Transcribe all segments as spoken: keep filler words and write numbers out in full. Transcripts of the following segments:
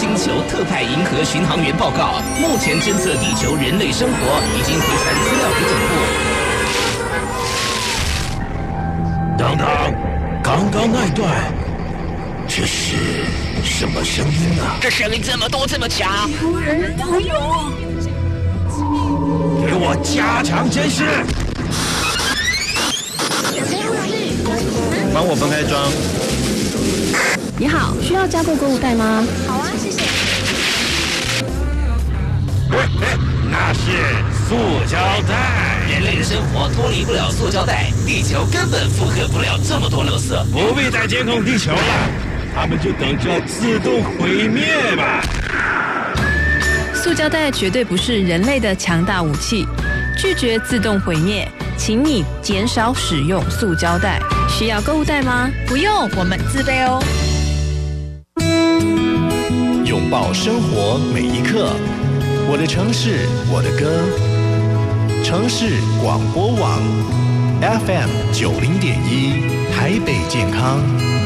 星球特派银河巡航员报告，目前侦测地球人类生活，已经回传资料给总部。 等等，刚刚那段，这是什么声音啊？ 这声音这么多这么强， 人人都有。 给我加强监视！ 帮我分开装。 你好，需要加购购物袋吗？ 好啊，谢谢。 那是塑胶袋。 人类的生活脱离不了塑胶袋，地球根本负荷不了这么多垃圾。 不必再监控地球了，他们就等着自动毁灭吧。 塑胶袋绝对不是人类的强大武器，拒绝自动毁灭，请你减少使用塑胶袋。需要购物袋吗？ 不用，我们自备哦。 拥抱生活每一刻，我的城市，我的歌。城市广播网 F M 九零点一，台北健康。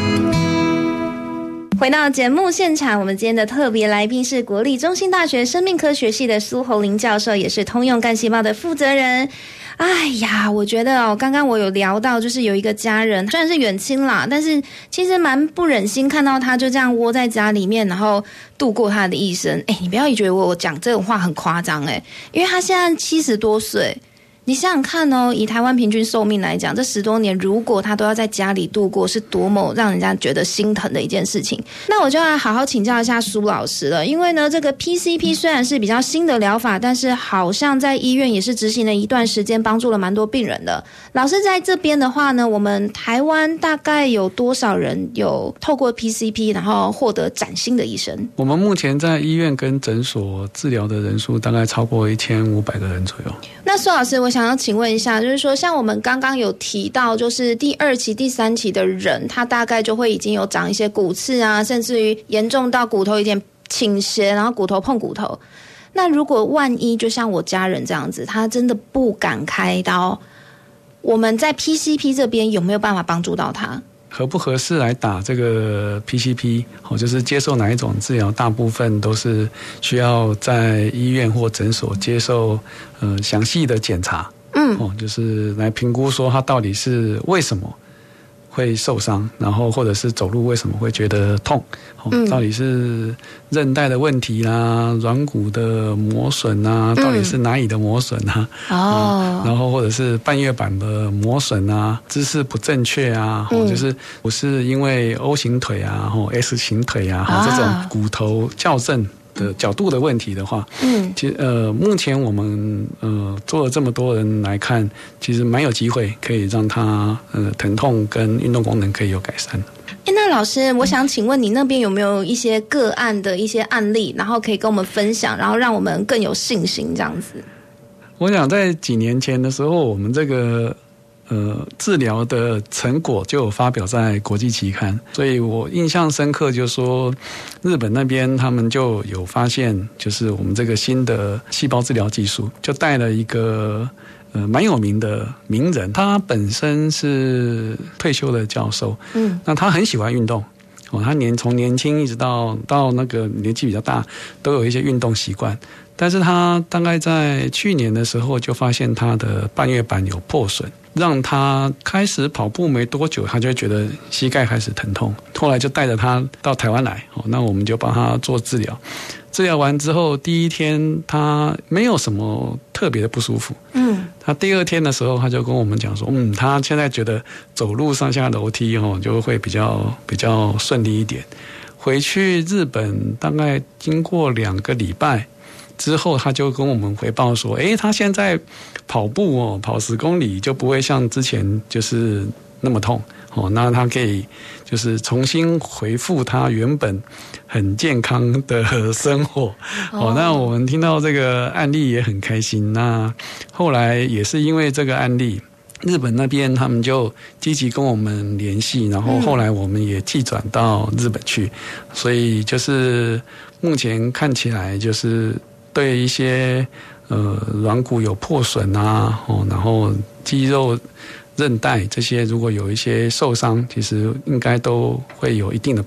回到节目现场，我们今天的特别来宾是国立中兴大学生命科学系的苏侯林教授，也是通用干细胞的负责人。哎呀，我觉得哦，刚刚我有聊到，就是有一个家人，虽然是远亲啦，但是其实蛮不忍心看到他就这样窝在家里面，然后度过他的一生。哎，你不要觉得我讲这种话很夸张哎，因为他现在七十多岁。你想想看哦，以台湾平均寿命来讲，这十多年如果他都要在家里度过，是多么让人家觉得心疼的一件事情。那我就要好好请教一下苏老师了，因为呢，这个 P C P 虽然是比较新的疗法，但是好像在医院也是执行了一段时间，帮助了蛮多病人的。老师在这边的话呢，我们台湾大概有多少人有透过 P C P 然后获得崭新的医生？ 我们目前在医院跟诊所治疗的人数大概超过一千五百个人左右。 那苏老师，我想要请问一下，就是说像我们刚刚有提到，就是第二期第三期的人，他大概就会已经有长一些骨刺啊，甚至于严重到骨头有点倾斜，然后骨头碰骨头。那如果万一就像我家人这样子，他真的不敢开刀，我们在 P C P 这边有没有办法帮助到他？ 合不合适来打这个 P C P， 就是接受哪一种治疗，大部分都是需要在医院或诊所接受呃详细的检查，嗯，哦，就是来评估说他到底是为什么会受伤，然后或者是走路为什么会觉得痛，哦嗯、到底是韧带的问题啦，软骨的磨损啊，到底是哪里的磨损啊？哦、嗯，然后或者是半月板的磨损啊，姿势不正确啊，嗯、就是我是因为 O 型腿啊，或 S 型腿啊，啊这种骨头校正的角度的问题的话，嗯，其实呃，目前我们呃做了这么多人来看，其实蛮有机会可以让他呃疼痛跟运动功能可以有改善。 哎，那老师，我想请问你那边有没有一些个案的一些案例，然后可以跟我们分享，然后让我们更有信心这样子？ 我想在几年前的时候，我们这个。呃，治疗的成果就有发表在国际期刊，所以我印象深刻，就是说日本那边他们就有发现，就是我们这个新的细胞治疗技术，就带了一个呃蛮有名的名人，他本身是退休的教授，嗯，那他很喜欢运动。哦，他年从年轻一直到到那个年纪比较大，都有一些运动习惯。但是他大概在去年的时候就发现他的半月板有破损，让他开始跑步没多久，他就会觉得膝盖开始疼痛。后来就带着他到台湾来，哦，那我们就帮他做治疗。治疗完之后，第一天他没有什么特别的不舒服。嗯，他第二天的时候，他就跟我们讲说，嗯，他现在觉得走路上下楼梯哦，就会比较比较顺利一点。回去日本大概经过两个礼拜之后，他就跟我们回报说，诶，他现在跑步哦，跑十公里就不会像之前就是那么痛哦，那他可以就是重新恢复他原本很健康的生活哦。哦，那我们听到这个案例也很开心。那后来也是因为这个案例，日本那边他们就积极跟我们联系，然后后来我们也寄转到日本去，所以就是目前看起来就是对一些呃软骨有破损啊，哦，然后肌肉韧带这些如果有一些受伤，其实应该都会有一定的帮忙。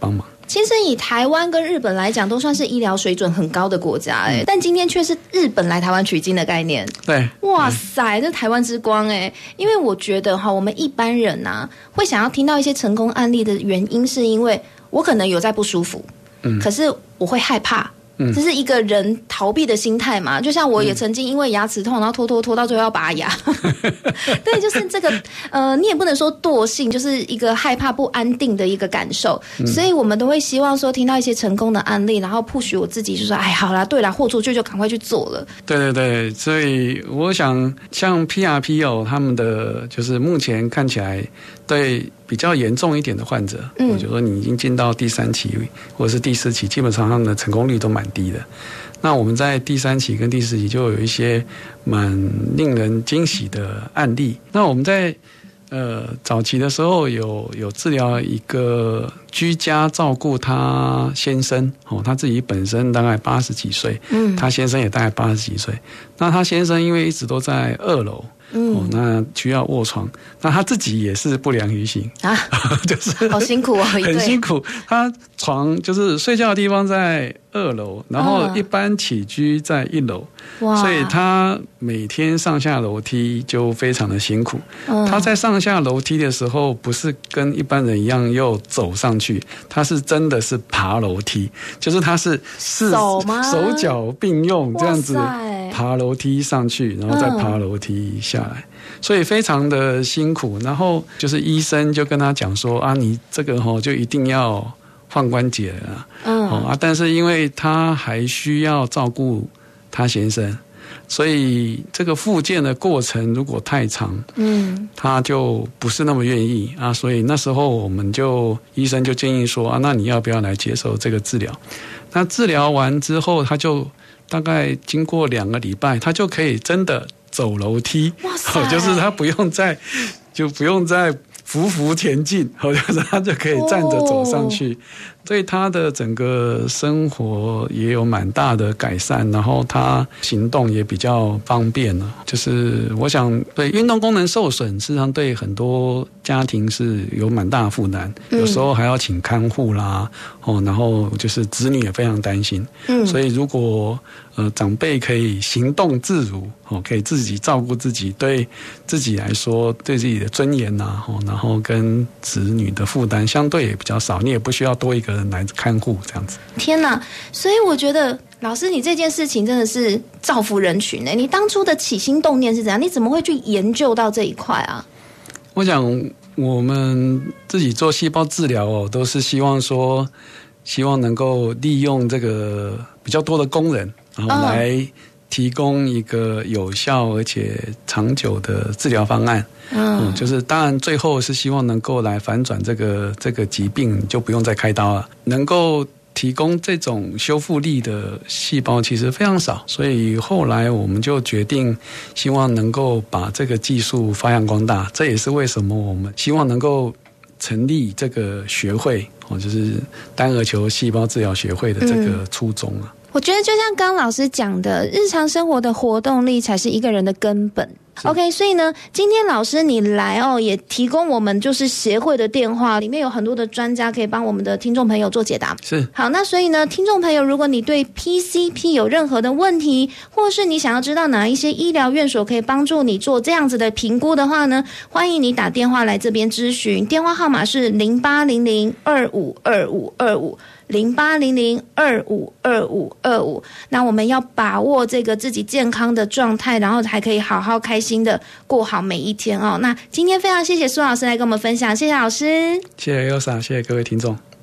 其实以台湾跟日本来讲，都算是医疗水准很高的国家哎、欸，但今天却是日本来台湾取经的概念。 对， 哇塞，这台湾之光哎、欸！因为我觉得哈，我们一般人啊，会想要听到一些成功案例的原因，是因为我可能有在不舒服，嗯，可是我会害怕。嗯，这是一个人逃避的心态嘛，就像我也曾经因为牙齿痛，然后拖拖拖到最后要拔牙。对，就是这个呃，你也不能说惰性，就是一个害怕不安定的一个感受。嗯、所以我们都会希望说听到一些成功的案例，然后 push 我自己，就说哎，好啦，对啦，豁出去就赶快去做了。 对对对，所以我想像 P R P 哦，他们的就是目前看起来对比较严重一点的患者，嗯，我觉得你已经进到第三期或者是第四期，基本上他们的成功率都蛮低的。那我们在第三期跟第四期就有一些蛮令人惊喜的案例。那我们在呃早期的时候有有治疗一个居家照顾他先生哦，他自己本身大概八十几岁，嗯，他先生也大概八十几岁。那他先生因为一直都在二楼。嗯、哦，那需要卧床，那他自己也是不良于行啊，就是好辛苦哦， 很辛苦。他床就是睡觉的地方在二楼，然后一般起居在一楼，哇，所以他每天上下楼梯就非常的辛苦。嗯、他在上下楼梯的时候，不是跟一般人一样又走上去，他是真的是爬楼梯，就是他是是手吗？ 手脚并用这样子爬楼梯上去，然后再爬楼梯下来。所以非常的辛苦，然后就是医生就跟他讲说啊，你这个齁就一定要换关节了，嗯啊，但是因为他还需要照顾他先生，所以这个复健的过程如果太长，嗯，他就不是那么愿意啊，所以那时候我们就医生就建议说啊，那你要不要来接受这个治疗？那治疗完之后，他就大概经过两个礼拜，他就可以真的走楼梯，哦，就是他不用再就不用再匍匐前进，哦，就是他就可以站着走上去，哦，对他的整个生活也有蛮大的改善，然后他行动也比较方便了。就是我想，对运动功能受损，事实上对很多家庭是有蛮大的负担，嗯，有时候还要请看护啦，哦，然后就是子女也非常担心，嗯，所以如果呃长辈可以行动自如，哦，可以自己照顾自己，对自己来说，对自己的尊严呐，哦，然后跟子女的负担相对也比较少，你也不需要多一个人来看护这样子。 天哪！所以我觉得老师你这件事情真的是造福人群呢。你当初的起心动念是怎样？你怎么会去研究到这一块啊？ 我想我们自己做细胞治疗哦，都是希望说，希望能够利用这个比较多的工人，然后来提供一个有效而且长久的治疗方案。嗯，嗯，就是当然最后是希望能够来反转这个这个疾病，就不用再开刀了，能够提供这种修复力的细胞其实非常少，所以后来我们就决定希望能够把这个技术发扬光大，这也是为什么我们希望能够成立这个学会，就是单额球细胞治疗学会的这个初衷啊。嗯， 我觉得就像刚刚老师讲的，日常生活的活动力才是一个人的根本。OK， 所以呢，今天老师你来哦，也提供我们就是协会的电话，里面有很多的专家可以帮我们的听众朋友做解答。 是， 好，那所以呢，听众朋友，如果你对 P C P 有任何的问题，或是你想要知道哪一些医疗院所可以帮助你做这样子的评估的话呢，欢迎你打电话来这边咨询，电话号码是零八零零二五二五二五。零八零零二五二五二五，那我们要把握这个自己健康的状态，然后还可以好好开心的过好每一天哦。那今天非常谢谢苏老师来跟我们分享，谢谢老师， 谢谢优莎，谢谢各位听众。